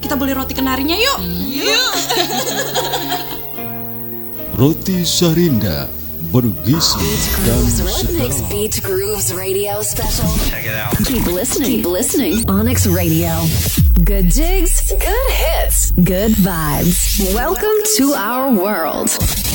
kita beli roti kenarinya yuk. Yuk. Roti Sarinda bergizi dan Onyx sedap. Beach Grooves Radio Special. Check it out. Keep listening. Onyx Radio. Good jigs, good hits, good vibes. Welcome to our world.